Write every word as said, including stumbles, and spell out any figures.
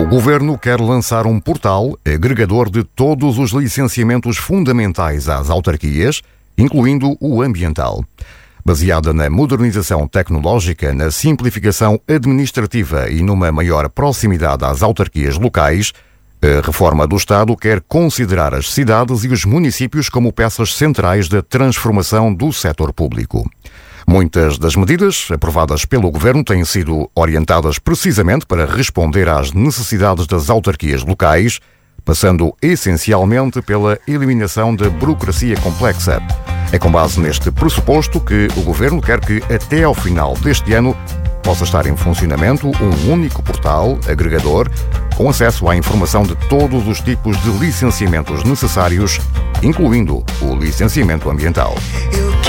Governo quer lançar um portal agregador de todos os licenciamentos fundamentais às autarquias, incluindo o ambiental. Baseada na modernização tecnológica, na simplificação administrativa e numa maior proximidade às autarquias locais, a reforma do Estado quer considerar as cidades e os municípios como peças centrais da transformação do setor público. Muitas das medidas aprovadas pelo Governo têm sido orientadas precisamente para responder às necessidades das autarquias locais, passando essencialmente pela eliminação da burocracia complexa. É com base neste pressuposto que o Governo quer que, até ao final deste ano, possa estar em funcionamento um único portal agregador com acesso à informação de todos os tipos de licenciamentos necessários, incluindo o licenciamento ambiental.